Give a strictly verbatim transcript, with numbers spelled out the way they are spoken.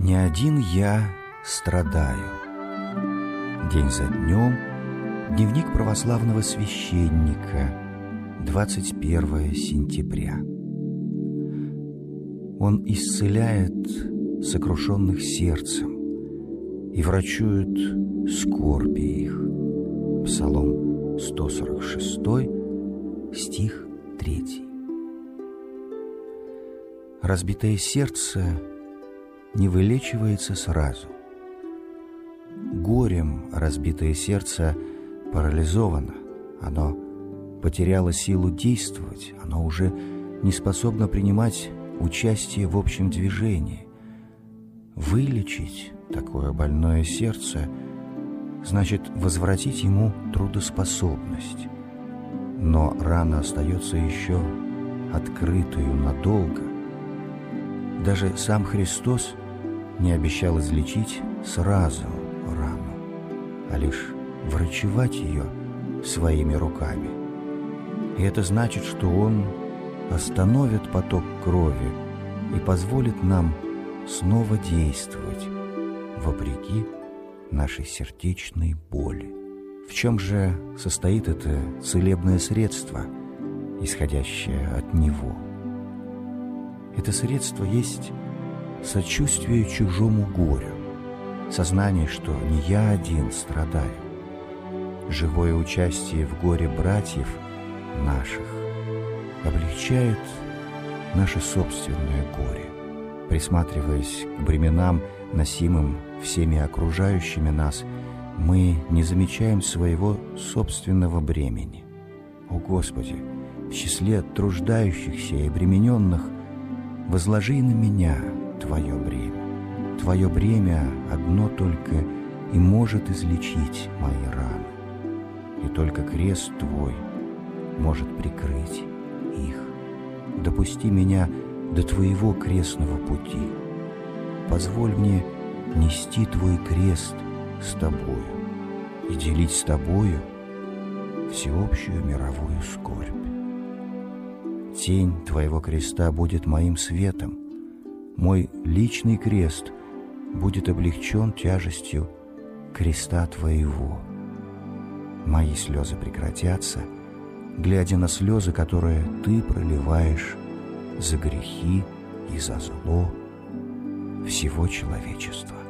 Не один я страдаю. День за днем. Дневник православного священника. двадцать первое сентября. Он исцеляет сокрушенных сердцем и врачует скорби их. Псалом сто сорок шесть, стих три. Разбитое сердце не вылечивается сразу. Горем разбитое сердце парализовано, оно потеряло силу действовать, оно уже не способно принимать участие в общем движении. Вылечить такое больное сердце значит возвратить ему трудоспособность. Но рана остается еще открытую надолго. Даже сам Христос не обещал излечить сразу рану, а лишь врачевать ее своими руками. И это значит, что Он остановит поток крови и позволит нам снова действовать вопреки нашей сердечной боли. В чем же состоит это целебное средство, исходящее от Него? Это средство есть сочувствие чужому горю, сознание, что не я один страдаю, живое участие в горе братьев наших облегчает наше собственное горе. Присматриваясь к бременам, носимым всеми окружающими нас, мы не замечаем своего собственного бремени. О Господи, в числе труждающихся и обремененных возложи на меня Твое бремя. Твое бремя одно только и может излечить мои раны, и только крест Твой может прикрыть их. Допусти меня до Твоего крестного пути. Позволь мне нести Твой крест с Тобою и делить с Тобою всеобщую мировую скорбь. Тень Твоего креста будет моим светом, мой личный крест будет облегчен тяжестью креста Твоего. Мои слезы прекратятся, глядя на слезы, которые Ты проливаешь за грехи и за зло всего человечества.